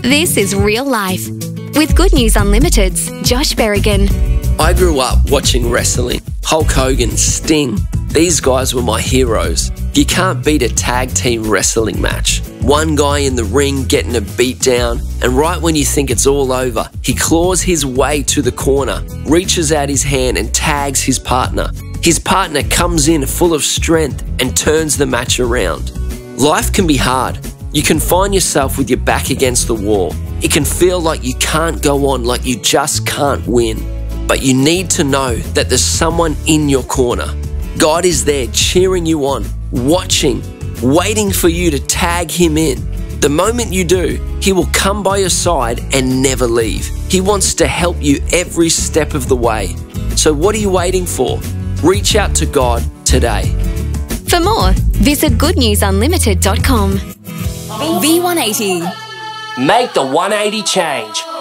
This is real life. With Good News Unlimited's Josh Berrigan. I grew up watching wrestling. Hulk Hogan, Sting. These guys were my heroes. You can't beat a tag team wrestling match. One guy in the ring getting a beat down, and right when you think it's all over, he claws his way to the corner, reaches out his hand and tags his partner. His partner comes in full of strength and turns the match around. Life can be hard. You can find yourself with your back against the wall. It can feel like you can't go on, like you just can't win. But you need to know that there's someone in your corner. God is there cheering you on, watching, waiting for you to tag him in. The moment you do, he will come by your side and never leave. He wants to help you every step of the way. So what are you waiting for? Reach out to God today. For more, visit goodnewsunlimited.com. V180. Make the 180 change.